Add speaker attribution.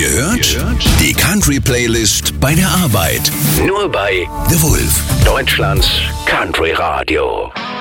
Speaker 1: hört die Country-Playlist bei der Arbeit. Nur bei The Wolf, Deutschlands Country Radio.